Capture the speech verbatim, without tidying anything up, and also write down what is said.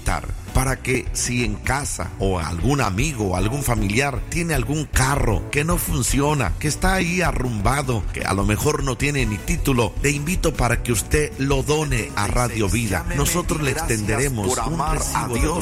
invitar para que si en casa o algún amigo o algún familiar tiene algún carro que no funciona, que está ahí arrumbado, que a lo mejor no tiene ni título, le invito para que usted lo done a Radio Vida. Nosotros le extenderemos un recibo de